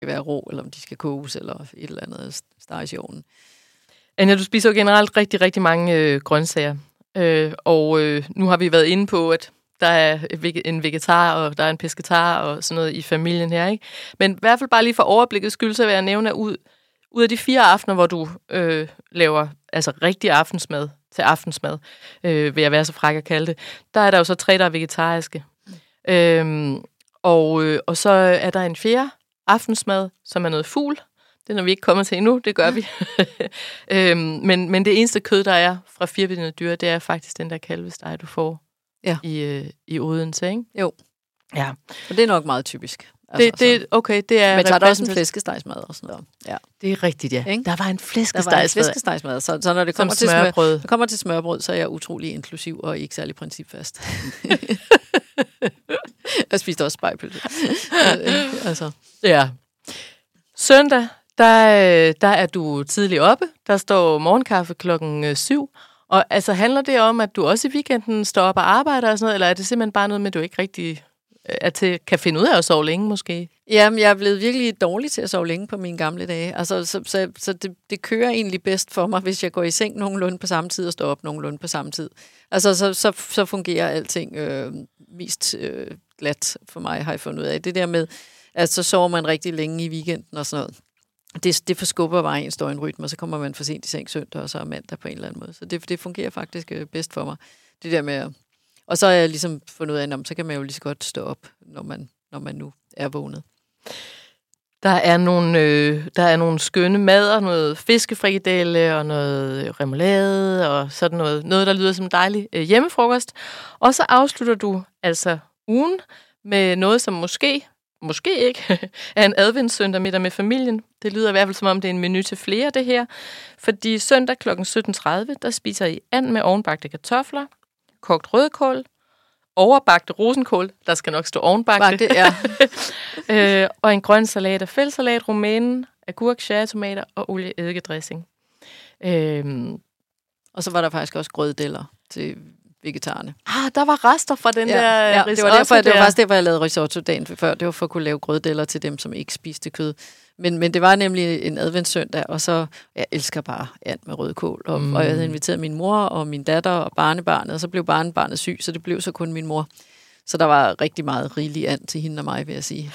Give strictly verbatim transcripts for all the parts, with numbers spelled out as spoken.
være rå, eller om de skal koges, eller et eller andet steges i ovnen. Anja, du spiser jo generelt rigtig, rigtig mange øh, grøntsager. Øh, og øh, nu har vi været inde på, at der er en vegetar, og der er en pesketar, og sådan noget i familien her, ikke? Men i hvert fald bare lige for overblikket skyld, så vil jeg nævne, at ud, ud af de fire aftener, hvor du øh, laver altså rigtig aftensmad til aftensmad, øh, vil jeg være så fræk at kalde det, der er der jo så tre, der er vegetariske. Mm. Øhm, og, øh, og så er der en fjerde aftensmad, som er noget fugl. Det er vi ikke kommet til endnu, det gør vi. øhm, men, men det eneste kød, der er fra firebindede dyr, det er faktisk den der kalvesteg, du får ja. i, øh, i Odense, ikke? Jo. Ja. Og det er nok meget typisk. Altså, det, det, okay, det er... Men så er der også en flæskestegsmad og sådan noget. Ja. Det er rigtigt, ja. Ikke? Der var en flæskestegsmad. Der var en flæskestegsmad. Så, så når det kommer til smørbrød. Smør, kommer til smørbrød, så er jeg utrolig inklusiv og ikke særlig principfast. Jeg spiste også spejpølse. altså. Ja. Søndag, der, der er du tidligt oppe. Der står morgenkaffe klokken syv. Og altså, handler det om, at du også i weekenden står op og arbejder og sådan noget, eller er det simpelthen bare noget med, at du ikke rigtig er til, kan finde ud af at sove længe måske? Jamen, jeg er blevet virkelig dårlig til at sove længe på mine gamle dage. Altså, så så, så det, det kører egentlig bedst for mig, hvis jeg går i seng nogenlunde på samme tid og står op nogenlunde på samme tid. Altså, så, så, så fungerer alting øh, mest øh, glat for mig, har jeg fundet ud af. Det der med, at så sover man rigtig længe i weekenden og sådan noget. Det, det forskubber bare ens døgnrytme, og så kommer man for sent i seng søndag, og så er mandag på en eller anden måde. Så det, det fungerer faktisk bedst for mig. Det der med, og så har jeg ligesom fundet ud af, at så kan man jo lige så godt stå op, når man, når man nu er vågnet. Der er nogle, øh, der er nogle skønne mader, noget fiskefrikadelle og noget remoulade og sådan noget. Noget, der lyder som dejlig øh, hjemmefrokost. Og så afslutter du altså ugen med noget, som måske... måske ikke, er en adventssøndag middag med familien. Det lyder i hvert fald som om, det er en menu til flere, det her. Fordi søndag klokken sytten tredive, der spiser I and med ovenbagte kartofler, kogt rødkål, overbagte rosenkål, der skal nok stå ovenbagte, Bagte, ja. øh, og en grøn salat af fældsalat, romanen, agurk, cherrytomater og olie-eddike-dressing. Øhm. Og så var der faktisk også grøddeller til vegetarerne. Ah, der var rester fra den ja, der ja, risotto. Det var, derfor, der. det var faktisk derfor, jeg lavede risotto dagen før. Det var for at kunne lave grøddeller til dem, som ikke spiste kød. Men, men det var nemlig en adventssøndag, og så, jeg elsker bare and med rødkål. Og, mm. og jeg havde inviteret min mor og min datter og barnebarnet, og så blev barnebarnet syg, så det blev så kun min mor. Så der var rigtig meget rigelig and til hende og mig, vil jeg sige.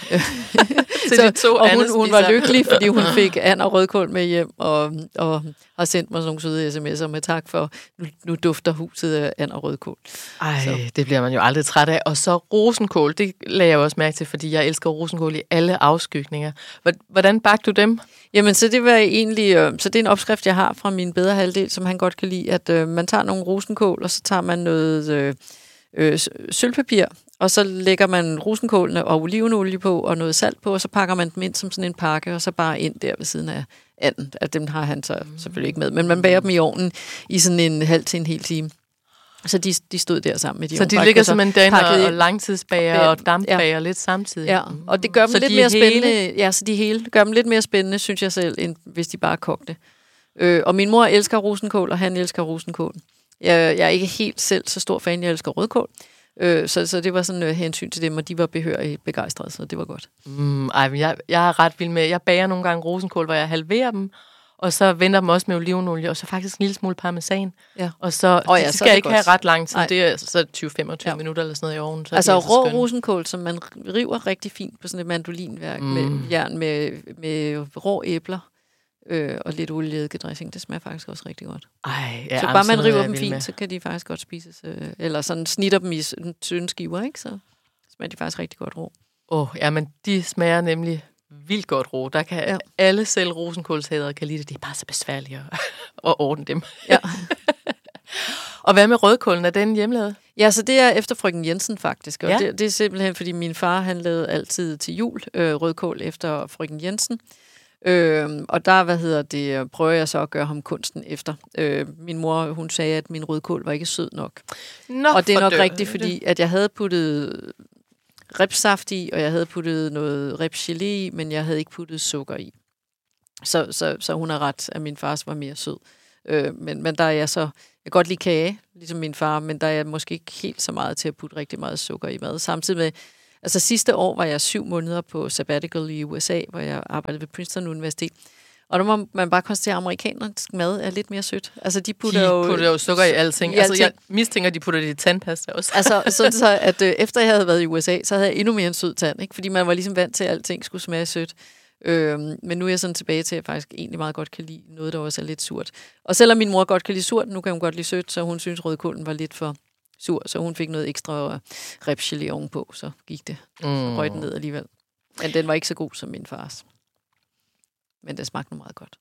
Så, de to og hun, hun var lykkelig, fordi hun fik and og rødkål med hjem, og, og har sendt mig sådan nogle søde sms'er med tak for, nu, nu dufter huset af and og rødkål. Ej, så. Det bliver man jo aldrig træt af. Og så rosenkål, det lagde jeg også mærke til, fordi jeg elsker rosenkål i alle afskygninger. Hvordan bagte du dem? Jamen, så det var egentlig, øh, så det er en opskrift, jeg har fra min bedre halvdel, som han godt kan lide, at øh, man tager nogle rosenkål, og så tager man noget øh, øh, sølvpapir, og så lægger man rosenkålene og olivenolie på, og noget salt på, og så pakker man dem ind som sådan en pakke, og så bare ind der ved siden af anden. At dem har han så selvfølgelig ikke med, men man bager dem i ovnen i sådan en halv til en hel time. Så de, de stod der sammen med de Så de ligger simpelthen derinde og, og langtidsbager og dampbager ja. lidt samtidig? Ja, og det gør dem så lidt de mere hele? spændende. Ja, så de hele gør dem lidt mere spændende, synes jeg selv, end hvis de bare kogte. Øh, og min mor elsker rosenkål, og han elsker rosenkål. Jeg, jeg er ikke helt selv så stor fan, jeg elsker rødkål. Øh, så, så det var sådan uh, hensyn til dem, og de var behørigt begejstrede, så det var godt. Mm, ej, men jeg, jeg er ret vild med, jeg bager nogle gange rosenkål, hvor jeg halverer dem, og så vender dem også med olivenolie, og så faktisk en lille smule parmesan. Ja. Og så, oh, ja, det så skal det ikke godt. have ret lang tid, Ej. det er så tyve til femogtyve ja. minutter eller sådan noget i ovnen. Så altså det er rå skønt. rosenkål, som man river rigtig fint på sådan et mandolinværk mm. med jern med, med rå æbler. Øh, og lidt olieeddike-dressing, det smager faktisk også rigtig godt. Ej, ja, så bare man river dem med. fint, så kan de faktisk godt spises. Øh, eller sådan snitter dem i tynde skiver, ikke? Så smager de faktisk rigtig godt rå. Åh, oh, ja, men de smager nemlig vildt godt rå. Der kan ja. alle selv rosenkålshædere kan lide det. Det er bare så besværligt at, at ordne dem. Ja. Og hvad med rødkålen? Er den hjemmelavet? Ja, så det er efter frøken Jensen faktisk. Og ja. det, det er simpelthen, fordi min far han lavede altid til jul øh, rødkål efter frøken Jensen. Øh, og der, hvad hedder det, prøver jeg så at gøre ham kunsten efter. Øh, min mor, hun sagde, at min rødkål var ikke sød nok. Nå, og det er nok død. rigtigt, fordi at jeg havde puttet ribsaft i, og jeg havde puttet noget ribsgelé i, men jeg havde ikke puttet sukker i. Så, så, så hun har ret, at min fars var mere sød. Øh, men, men der er jeg så, jeg kan godt lide kage, ligesom min far, men der er jeg måske ikke helt så meget til at putte rigtig meget sukker i mad. Samtidig med, Altså sidste år var jeg syv måneder på sabbatical i U S A, hvor jeg arbejdede ved Princeton Universitet. Og der må man bare konstatere, at amerikanernes mad er lidt mere sødt. Altså, de putter, de jo, putter jo sukker i alting. I altså, alting. Jeg mistænker, de putter det i tandpasta også. altså, sådan så, at øh, efter jeg havde været i U S A, så havde jeg endnu mere en sød tand, ikke? Fordi man var ligesom vant til, at alting skulle smage sødt. Øhm, men nu er jeg sådan tilbage til, at jeg faktisk egentlig meget godt kan lide noget, der også er lidt surt. Og selvom min mor godt kan lide surt, nu kan hun godt lide sødt, så hun synes, rødkålen var lidt for sur, så hun fik noget ekstra ribsgelé ovenpå, så gik det. Mm. Så røg den ned alligevel. Men den var ikke så god som min fars. Men det smagte meget godt.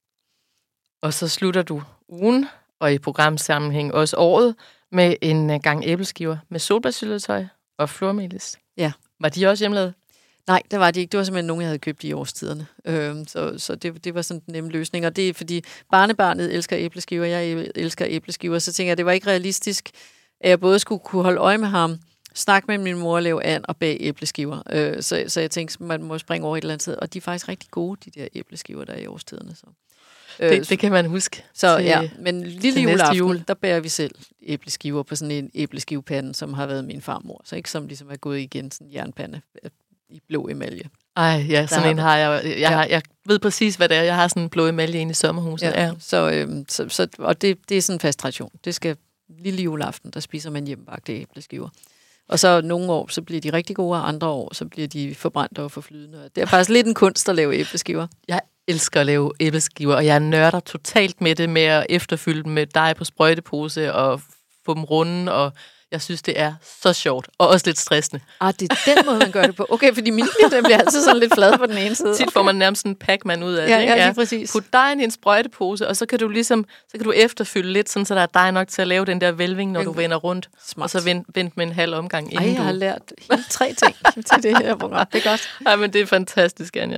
Og så slutter du ugen, og i programsammenhæng også året, med en gang æbleskiver med solbærsyltetøj og flormelis. Ja. Var de også hjemmelavet? Nej, det var de ikke. Det var simpelthen nogen, jeg havde købt i årstiderne. Øhm, så så det, det var sådan en nem løsning. Og det er, fordi barnebarnet elsker æbleskiver, jeg elsker æbleskiver, så tænker jeg, det var ikke realistisk, at jeg både skulle kunne holde øje med ham, snakke med min mor, lave and og bage æbleskiver. Øh, så, så jeg tænkte, man må springe over et eller andet sted. Og de er faktisk rigtig gode, de der æbleskiver, der er i årstiderne. Så. Det, det kan man huske. Så til, ja, men lille juleaften, jul. der bærer vi selv æbleskiver på sådan en æbleskivepande, som har været min farmor. Så ikke som ligesom er gået igen, sådan en jernpande i blå emalje. Ej, ja, sådan der en har jeg. Jeg, ja. har, jeg ved præcis, hvad det er. Jeg har sådan en blå emalje inde i sommerhuset. Ja, ja. Så, øhm, så, så, og det, det er sådan en fast tradition. Det skal lille juleaften, der spiser man hjemmebagte æbleskiver. Og så nogle år, så bliver de rigtig gode, og andre år, så bliver de forbrændte og forflydende. Det er faktisk lidt en kunst at lave æbleskiver. Jeg elsker at lave æbleskiver, og jeg nørder totalt med det med at efterfylde dem med dej på sprøjtepose og få dem runde, og jeg synes, det er så sjovt, og også lidt stressende. Ah, det er den måde, man gør det på. Okay, fordi min den bliver altid sådan lidt flad på den ene side. Tit får man nærmest en Pac-Man ud af ja, det, ikke? Ja, lige præcis. Put dejen i en sprøjtepose, og så kan du ligesom, så kan du efterfylde lidt, sådan, så der er dej nok til at lave den der vælving, når du vender rundt. Smart. Og så vent, vent med en halv omgang, inden Ej, jeg du... har lært helt tre ting til det her program. Det er godt. Ej, men det er fantastisk, Anja.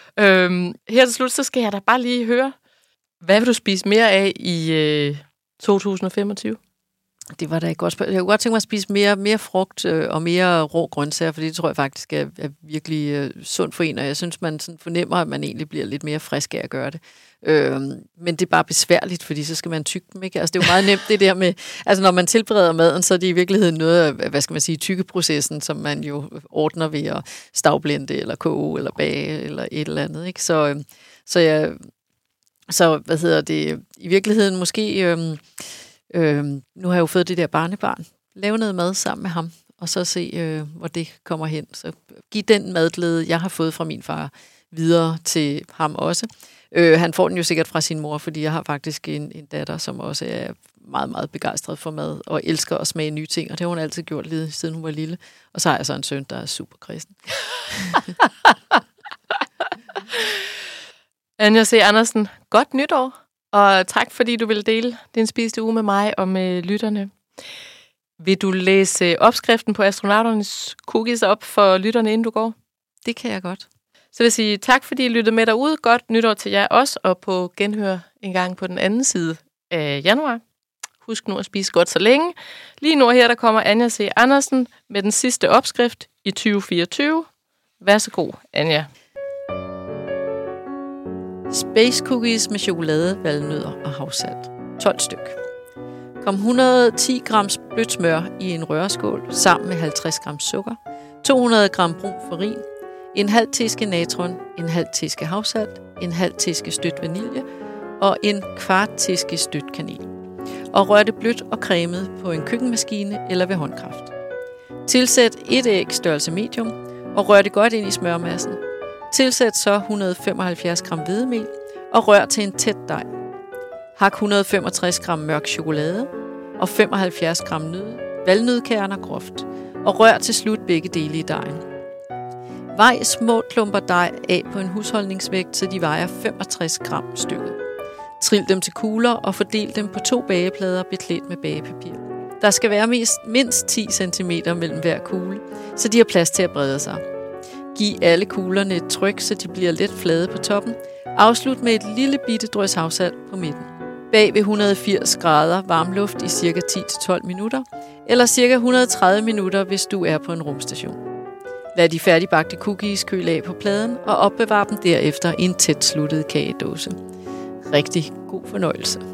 Øhm, her til slut, så skal jeg da bare lige høre, hvad vil du spise mere af i øh, to tusind og femogtyve? Det var da et godt spørgsmål. Jeg kunne godt tænke mig at spise mere, mere frugt øh, og mere rå grøntsager, for det tror jeg faktisk er, er virkelig øh, sundt for en, og jeg synes, man sådan fornemmer, at man egentlig bliver lidt mere frisk af at gøre det. Øh, men det er bare besværligt, fordi så skal man tygge dem, ikke? Altså det er jo meget nemt det der med, altså når man tilbereder maden, så er det i virkeligheden noget af, hvad skal man sige, tyggeprocessen, som man jo ordner ved at stavblende, eller koge, eller bage, eller et eller andet, ikke? Så, øh, så jeg, så hvad hedder det, i virkeligheden måske... Øh, Øh, nu har jeg jo fået det der barnebarn. Lave noget mad sammen med ham, og så se, øh, hvor det kommer hen. Så giv den madglæde, jeg har fået fra min far, videre til ham også. Øh, han får den jo sikkert fra sin mor, fordi jeg har faktisk en, en datter, som også er meget, meget begejstret for mad, og elsker at smage nye ting, og det har hun altid gjort lige siden hun var lille. Og så har jeg så en søn, der er super kristen. Anja C. Andersen, godt nytår! Og tak, fordi du vil dele din spiste uge med mig og med lytterne. Vil du læse opskriften på astronauternes cookies op for lytterne, inden du går? Det kan jeg godt. Så vil jeg sige tak, fordi I lyttede med derude. Godt nytår til jer også, og på genhør en gang på den anden side af januar. Husk nu at spise godt så længe. Lige nu her, der kommer Anja C. Andersen med den sidste opskrift i tyve fireogtyve. Vær så god, Anja. Space cookies med chokolade, valnødder og havsalt. tolv styk. Kom et hundrede og ti gram blødt smør i en røreskål sammen med halvtreds gram sukker, to hundrede gram brun farin, en halv teske natron, en halv teske havsalt, en halv teske stødt vanilje og en kvart teske stødt kanel. Og rør det blødt og cremet på en køkkenmaskine eller ved håndkraft. Tilsæt et æg størrelse medium og rør det godt ind i smørmassen. Tilsæt så et hundrede og femoghalvfjerds gram hvedemel og rør til en tæt dej. Hak et hundrede og femogtres gram mørk chokolade og femoghalvfjerds gram nød, valnødkerner groft og rør til slut begge dele i dejen. Vej små klumper dej af på en husholdningsvægt, så de vejer femogtres gram stykket. Trill dem til kugler og fordel dem på to bageplader beklædt med bagepapir. Der skal være mindst, mindst ti centimeter mellem hver kugle, så de har plads til at brede sig. Giv alle kuglerne et tryk, så de bliver let flade på toppen. Afslut med et lille bitte drøs havsalt på midten. Bag ved et hundrede og firs grader varmluft i cirka ti til tolv minutter, eller cirka et hundrede og tredive minutter, hvis du er på en rumstation. Lad de færdigbagte cookies køle af på pladen, og opbevar dem derefter i en tæt sluttet kagedåse. Rigtig god fornøjelse.